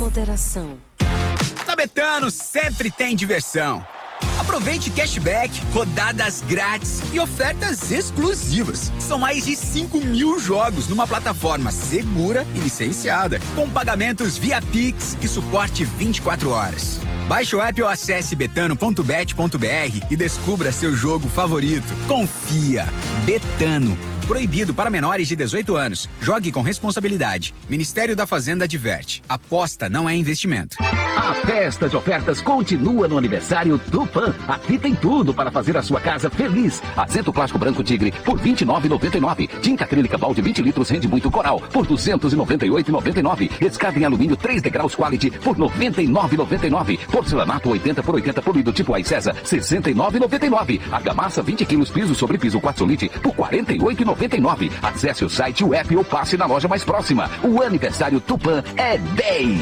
moderação. Na Betano sempre tem diversão. Aproveite cashback, rodadas grátis e ofertas exclusivas. São mais de 5.000 jogos numa plataforma segura e licenciada, com pagamentos via Pix e suporte 24 horas. Baixe o app ou acesse betano.bet.br e descubra seu jogo favorito. Confia. Betano. Proibido para menores de 18 anos. Jogue com responsabilidade. Ministério da Fazenda adverte. Aposta não é investimento. A festa de ofertas continua no aniversário Tupã. Aqui tem tudo para fazer a sua casa feliz. Assento plástico branco Tigre por R$ 29,99. Tinta acrílica balde 20 litros rende muito coral por R$ 298,99. Escada em alumínio 3 degraus quality por R$ 99,99. Porcelanato 80 por 80 polido tipo Aicesa R$ 69,99. Argamassa 20 quilos piso sobre piso quartzolite por R$ 48,99. Acesse o site, o app ou passe na loja mais próxima. O aniversário Tupã é 10.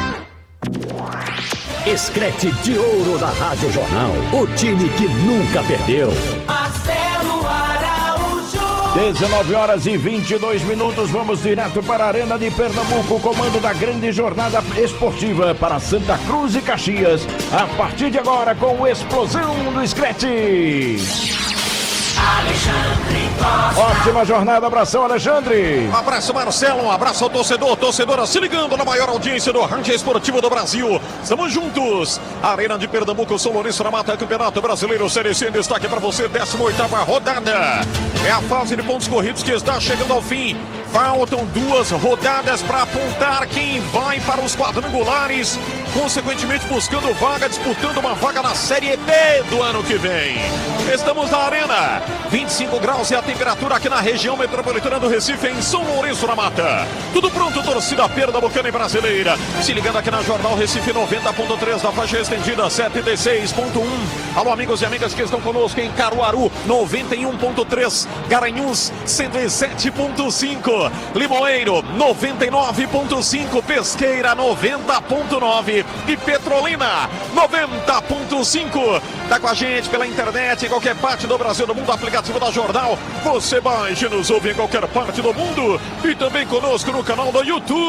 Escrete de ouro da Rádio Jornal. O time que nunca perdeu. Marcelo Araújo. 19 horas e 22 minutos. Vamos direto para a Arena de Pernambuco. Comando da grande jornada esportiva para Santa Cruz e Caxias. A partir de agora com Explosão do Escrete. Alexandre Costa. Ótima jornada, abração, Alexandre. Um abraço, Marcelo, um abraço ao torcedor, torcedora se ligando na maior audiência do Rádio Esportivo do Brasil. Estamos juntos. Arena de Pernambuco, São Lourenço na Mata, Campeonato Brasileiro Série C em destaque para você, 18ª rodada. É a fase de pontos corridos que está chegando ao fim. Faltam 2 rodadas para apontar quem vai para os quadrangulares, consequentemente buscando vaga, disputando uma vaga na Série B do ano que vem. Estamos na Arena, 25 graus é a temperatura aqui na região metropolitana do Recife, em São Lourenço na Mata. Tudo pronto, torcida pernambucana e brasileira. Se ligando aqui na Jornal Recife 90.3 da faixa estendida 76.1. Alô, amigos e amigas que estão conosco em Caruaru 91.3, Garanhuns 107.5. Limoeiro 99.5, Pesqueira 90.9 e Petrolina 90.5. Tá com a gente pela internet em qualquer parte do Brasil, do mundo, aplicativo da Jornal. Você baixa e nos ouve em qualquer parte do mundo e também conosco no canal do YouTube.